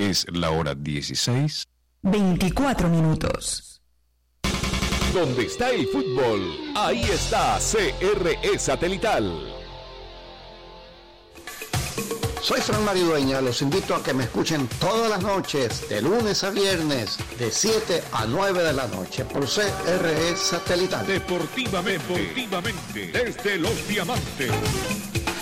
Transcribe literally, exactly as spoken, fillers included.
Es la hora dieciséis. veinticuatro minutos. Donde está el fútbol, ahí está C R E Satelital. Soy Fran Maridueña, los invito a que me escuchen todas las noches, de lunes a viernes, de siete a nueve de la noche, por C R E Satelital. Deportivamente, deportivamente, desde Los Diamantes.